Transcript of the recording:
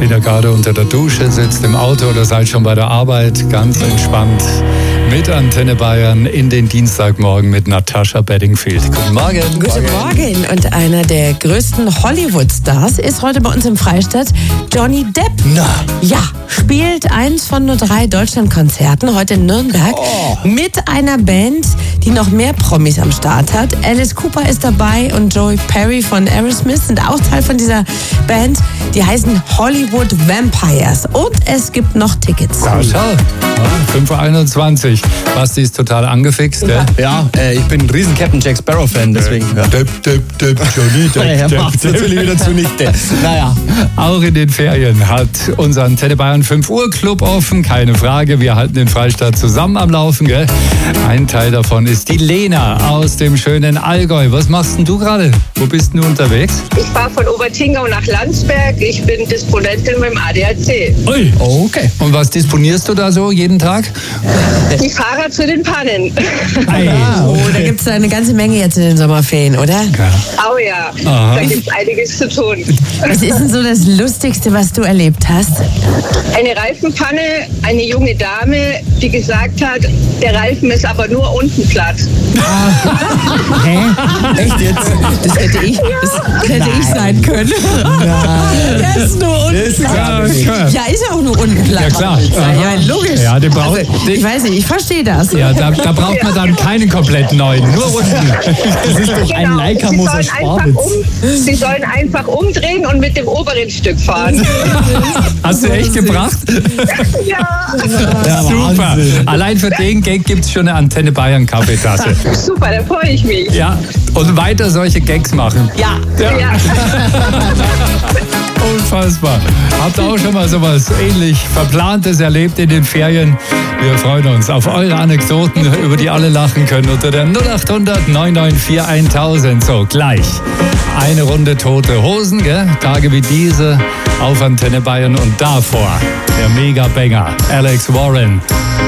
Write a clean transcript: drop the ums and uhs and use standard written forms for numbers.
entweder gerade unter der Dusche sitzt, im Auto oder seid schon bei der Arbeit, ganz entspannt mit Antenne Bayern in den Dienstagmorgen mit Natascha Bedingfield. Guten Morgen. Guten Morgen. Und einer der größten Hollywood-Stars ist heute bei uns im Freistaat, Johnny Depp. Na. Ja, spielt eins von nur 3 Deutschlandkonzerten heute in Nürnberg mit einer Band, die noch mehr Promis am Start hat. Alice Cooper ist dabei und Joey Perry von Aerosmith sind auch Teil von dieser Band. Die heißen Hollywood Vampires. Und es gibt noch Tickets. Ja, schau. 5.21 Uhr. Basti ist total angefixt. Ja, ich bin ein riesen Captain Jack Sparrow-Fan, deswegen. Ja. Depp, Johnny Depp. Ja, macht's natürlich wieder zunichte. Naja. Auch in den Ferien hat unser Antenne Bayern 5 Uhr Club offen. Keine Frage, wir halten den Freistaat zusammen am Laufen. Gell? Ein Teil davon ist die Lena aus dem schönen Allgäu. Was machst denn du gerade? Wo bist du unterwegs? Ich fahre von Obertingau nach Landsberg. Ich bin Disponentin beim ADAC. Ui. Okay. Und was disponierst du da so jeden Tag? Die Fahrer zu den Pannen. Oh, da gibt es eine ganze Menge jetzt in den Sommerferien, oder? Oh ja, Aha. da gibt es einiges zu tun. Was ist denn so das Lustigste, was du erlebt hast? Eine Reifenpanne, eine junge Dame, die gesagt hat, der Reifen ist aber nur unten platt. Echt jetzt? Das hätte ich sein können. Der ist nur unten platt. Ja, ist auch nur unten platt. Ja, klar. Ja, logisch. Ja, den braucht, Ich weiß nicht, ich verstehe das. ja, da braucht man dann keinen komplett neuen, nur unten. Das ist doch ein Leica Sie muss sollen ersparen. Sie sollen einfach umdrehen und mit dem oberen Stück fahren. Hast du echt gebracht? Ja, Ja, Super. Wahnsinn. Allein für den Gag gibt es schon eine Antenne Bayern Kaffeetasse. super, da freue ich mich. Ja, und weiter solche Gags machen. Ja. Ja. Unfassbar. Habt ihr auch schon mal sowas ähnlich Verplantes erlebt in den Ferien? Wir freuen uns auf eure Anekdoten, über die alle lachen können, unter der 0800 994 1000. So, gleich eine Runde Tote Hosen, gell? Tage wie diese auf Antenne Bayern und davor der Mega-Banger Alex Warren.